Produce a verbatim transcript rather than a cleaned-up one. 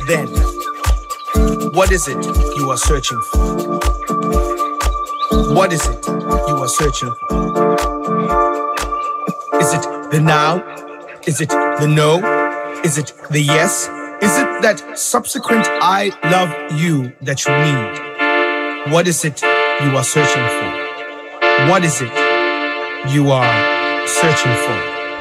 then, what is it you are searching for? What is it you are searching for? Is it the now? Is it the no? Is it the yes? Is it that subsequent I love you that you need? What is it you are searching for? What is it you are searching for?